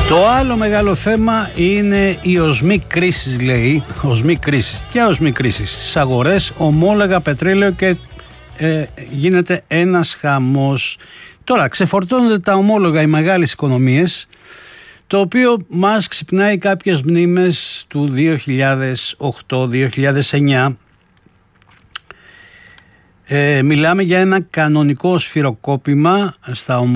Το άλλο μεγάλο θέμα είναι η οσμή κρίσης, λέει. Οσμή κρίσης. Ποια οσμή κρίσης? Στις αγορές, ομόλογα, πετρέλαιο και γίνεται ένας χαμός. Τώρα ξεφορτώνονται τα ομόλογα οι μεγάλες οικονομίες, το οποίο μας ξυπνάει κάποιες μνήμες του 2008-2009. Μιλάμε για ένα κανονικό σφυροκόπημα στα ομόλογα